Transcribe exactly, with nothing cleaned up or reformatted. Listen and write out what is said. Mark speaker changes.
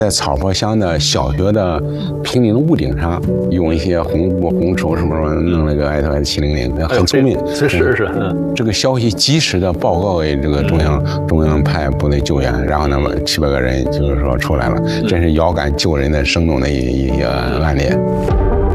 Speaker 1: 在草坡乡的小学的平顶的屋顶上，用一些红布、红绸什么什么弄那个艾特七零零，很聪明。
Speaker 2: 这是是，嗯，
Speaker 1: 这个消息及时的报告给这个中央，嗯、中央派部队救援，然后那么七百个人就是说出来了，真是遥感救人的生动的一一个案例。